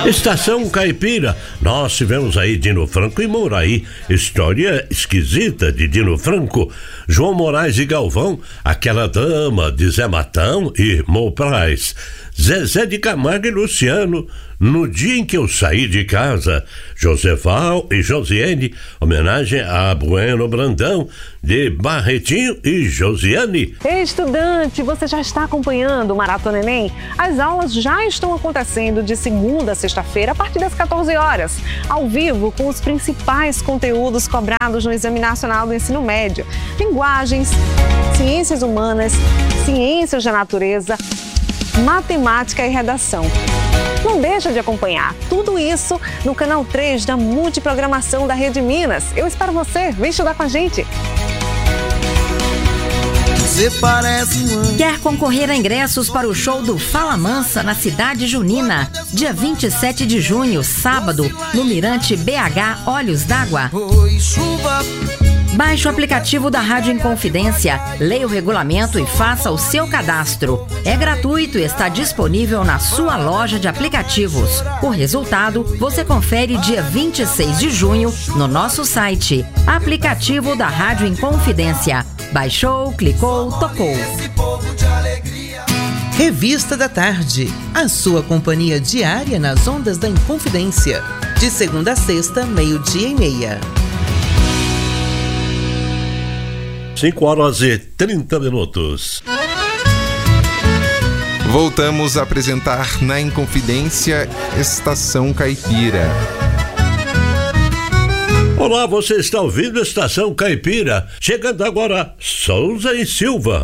Estação Caipira, nós tivemos aí Dino Franco e Moraí, história esquisita de Dino Franco, João Moraes e Galvão, Aquela Dama de Zé Matão e Mopraz, Zezé de Camargo e Luciano, No Dia em que Eu Saí de Casa, Joseval e Josiane, homenagem a Bueno Brandão, de Barretinho e Josiane. Estudante, você já está acompanhando o Maratona Enem? As aulas já estão acontecendo de segunda a sexta-feira, a partir das 14 horas, ao vivo, com os principais conteúdos cobrados no Exame Nacional do Ensino Médio: linguagens, ciências humanas, ciências da natureza, matemática e redação. Não deixa de acompanhar tudo isso no canal 3 da Multiprogramação da Rede Minas. Eu espero você, vem estudar com a gente. Quer concorrer a ingressos para o show do Fala Mansa na Cidade Junina, dia 27 de junho, sábado, no Mirante BH Olhos d'Água? Baixe o aplicativo da Rádio Inconfidência, leia o regulamento e faça o seu cadastro. É gratuito e está disponível na sua loja de aplicativos. O resultado você confere dia 26 de junho no nosso site. Aplicativo da Rádio Inconfidência. Baixou, clicou, tocou. Revista da Tarde, a sua companhia diária nas ondas da Inconfidência. De segunda a sexta, 12:30. 5h30. Voltamos a apresentar na Inconfidência Estação Caipira. Olá, você está ouvindo Estação Caipira. Chegando agora, Souza e Silva.